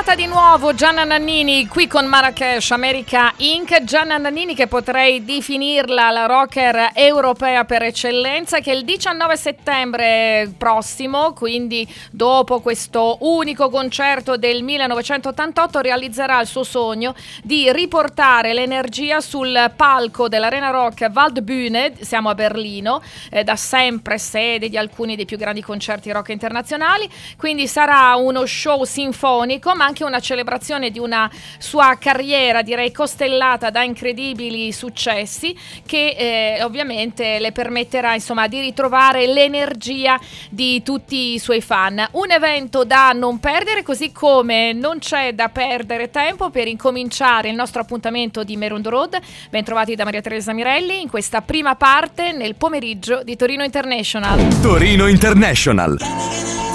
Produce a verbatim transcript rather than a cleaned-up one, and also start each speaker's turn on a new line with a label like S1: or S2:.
S1: tornata di nuovo Gianna Nannini qui con Marrakesh America Incorporated. Gianna Nannini, che potrei definirla la rocker europea per eccellenza, che il diciannove settembre prossimo, quindi dopo questo unico concerto del millenovecentottantotto, realizzerà il suo sogno di riportare l'energia sul palco dell'Arena Rock Waldbühne. Siamo a Berlino, eh, da sempre sede di alcuni dei più grandi concerti rock internazionali, quindi sarà uno show sinfonico ma anche una celebrazione di una sua carriera, direi costellata da incredibili successi, che eh, ovviamente le permetterà insomma di ritrovare l'energia di tutti i suoi fan. Un evento da non perdere, così come non c'è da perdere tempo per incominciare il nostro appuntamento di Maroon Road. Ben trovati da Maria Teresa Mirelli in questa prima parte nel pomeriggio di Torino International.
S2: Torino International.